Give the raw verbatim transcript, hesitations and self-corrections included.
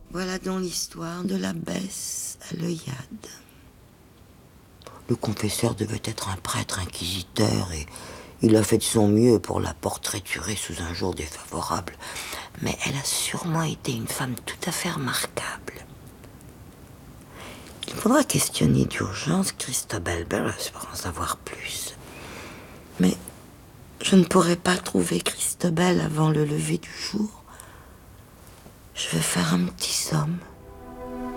Voilà donc l'histoire de l'abbesse à l'œillade. Le confesseur devait être un prêtre inquisiteur et il a fait de son mieux pour la portraiturer sous un jour défavorable. Mais elle a sûrement été une femme tout à fait remarquable. Il faudra questionner d'urgence Christobel Burroughs pour en savoir plus. Mais je ne pourrai pas trouver Christobel avant le lever du jour. Je vais faire un petit somme.